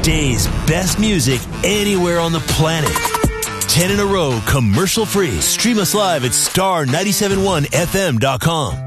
day's best music anywhere on the planet. 10 in a row, commercial free. Stream us live at star971fm.com.